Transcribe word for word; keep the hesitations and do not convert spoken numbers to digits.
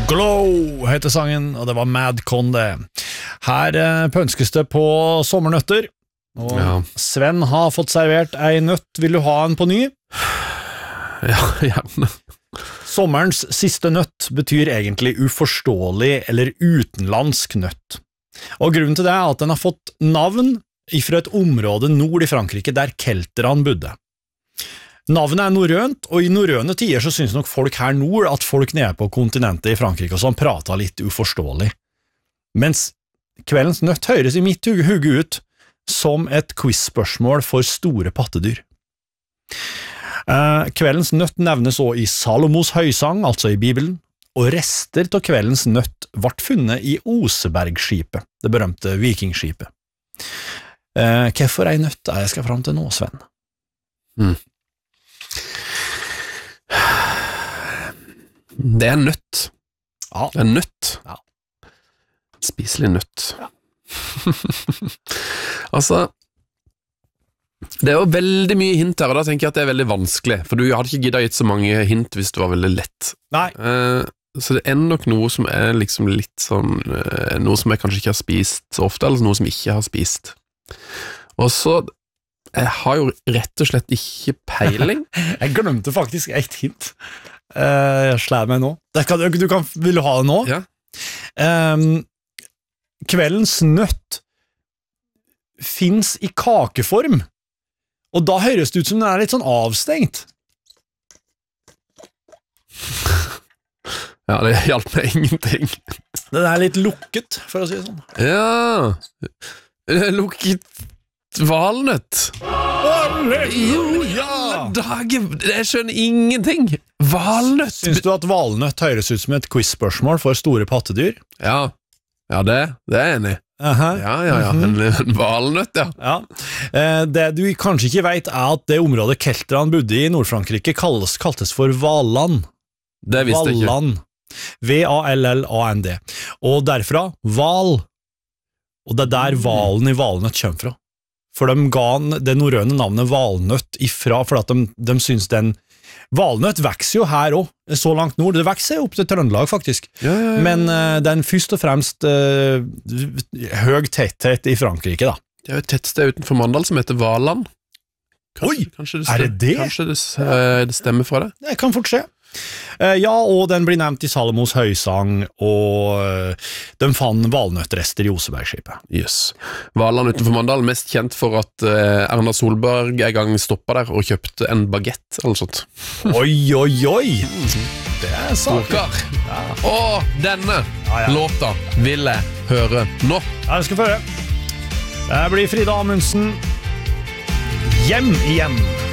Glow heter sangen, og det var Madcon det. Her eh, pønskes det på sommernøtter, og ja. Sven har fått servert ei nøtt. Vil du ha en på ny? Ja, gjerne. Sommerens siste nøtt betyr egentlig uforståelig eller utenlandsk nøtt. Og grunnen til det er at den har fått navn fra et område nord i Frankrike der kelterne bodde. Navnet er norrønt, og i norrøne tider så synes nok folk her nord at folk nede på kontinentet i Frankrike og sånn prater litt uforståelig. Mens kveldens nøtt høres i mitt hugge ut som et quiz-spørsmål for store pattedyr. Eh, kveldens nøtt nevnes også i Salomos høysang, altså i Bibelen, og rester av kveldens nøtt ble funnet i Osebergskipet, det berømte vikingskipet. Eh, hvorfor ei nøtt er jeg skal fram til nå, Sven? Mm. Det er nøtt. Ja. Det er nøtt. Ja. Spiselig nøtt. Ja. Altså, det er jo veldig mye hint her, og da tenker jeg at det er veldig vanskelig, for du hadde ikke giddet gitt så mange hint hvis det var veldig lett. Nei. Eh, så det er nok noe som er liksom litt sånn, eh, noe som jeg kanskje ikke har spist så ofte, eller noe som jeg ikke har spist. Og så, jeg har jo rett og slett ikke peiling. Jeg glemte faktisk et hint. Uh, jeg slår meg nå. Kan, du kan, vil du ha det nå? Ja. Um, kveldens nøtt finnes i kakeform, og da høres det ut som den er litt sånn avstengt. Ja, det hjalp meg ingenting. Den er litt lukket, for å si det sånn. Ja, lukket valnøtt. Halleluja! Dagen, jeg skjønner ingenting. Valnøtt. Syns du at valnøtt høres ut som et quiz-spørsmål for store pattedyr? Ja, ja det, det er jeg enig. Aha. Ja, ja, ja, en, en valnøtt, ja. Ja. Eh, det du kanskje ikke vet er at det området kelterne bodde i i Nord-Frankrike kalles, kaltes for Valland. Det visste jeg ikke. Valland. V A L L A N D. Og derfra, val. Og det er der valen i valnøtt kommer fra. For de ga det norrøne navnet valnøtt ifra, for at de, de synes den valnøtt vekser jo her også, så langt nord. Det vekser jo opp til Trøndelag, faktisk. Ja, ja, ja. Men uh, den først og fremst uh, høy tetthet i Frankrike, da. Det er jo et tettsted utenfor Mandal som heter Valand. Kanskje, Oi, kanskje det er det det? Kanskje det, uh, det stemmer fra det? Det kan fort skje. Uh, ja, og den blir nevnt i Salomos høysang, og uh, de fant valnøttrester i Osebergskipet. Yes. Valand utenfor Mandal, mest kjent for at uh, Erna Solberg en gang stoppet der og kjøpte en baguette, eller sånt. Oi, oi, oi! Det er saker. Ja. Og denne ja, ja. låta vil jeg høre nå. Ja, det skal få høre. Det blir Frida Amundsen. Hjem igjen.